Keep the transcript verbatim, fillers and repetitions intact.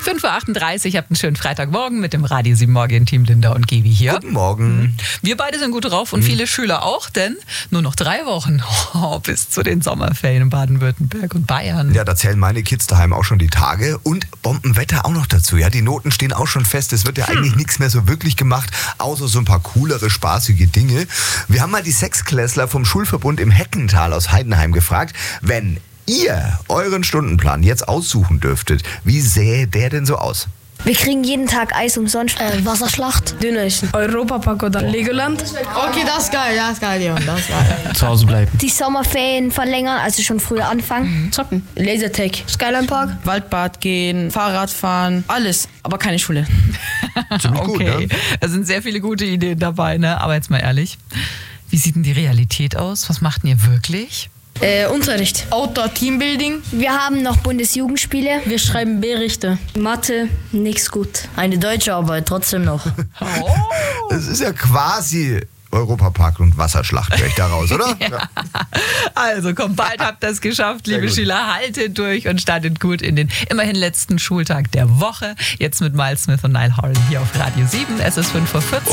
fünf Uhr achtunddreißig, habt einen schönen Freitagmorgen mit dem Radio sieben Morgen-Team Linda und Gibi hier. Guten Morgen. Wir beide sind gut drauf und viele Schüler auch, denn nur noch drei Wochen oh, bis zu den Sommerferien in Baden-Württemberg und Bayern. Ja, da zählen meine Kids daheim auch schon die Tage und Bombenwetter auch noch dazu. Ja, die Noten stehen auch schon fest. Es wird ja hm. eigentlich nichts mehr so wirklich gemacht, außer so ein paar coolere, spaßige Dinge. Wir haben mal die Sechsklässler vom Schulverbund im Heckental aus Heidenheim gefragt, wenn ihr euren Stundenplan jetzt aussuchen dürftet, wie sähe der denn so aus? Wir kriegen jeden Tag Eis umsonst. Äh, Wasserschlacht, Dönerchen, Europapark oder Legoland. Okay, das ist geil, das ist geil, ja, das ist geil. Zu Hause bleiben. Die Sommerferien verlängern, also schon früher anfangen. Mhm. Zocken. Lasertag, Skyline Park. Waldbad gehen, Fahrrad fahren, alles, aber keine Schule. Ziemlich okay, gut, ne? Es sind sehr viele gute Ideen dabei, ne? Aber jetzt mal ehrlich, wie sieht denn die Realität aus? Was macht denn ihr wirklich? Äh, Unterricht. Outdoor Teambuilding. Wir haben noch Bundesjugendspiele. Wir schreiben Berichte. Mathe, nix gut. Eine deutsche Arbeit, trotzdem noch. Oh. Das ist ja quasi Europapark und Wasserschlacht, höre ich daraus, oder? Ja. Also komm, bald habt ihr es geschafft, liebe Schüler. Haltet durch und startet gut in den immerhin letzten Schultag der Woche. Jetzt mit Miles Smith und Niall Horan hier auf Radio sieben. Es ist fünf Uhr vierzig.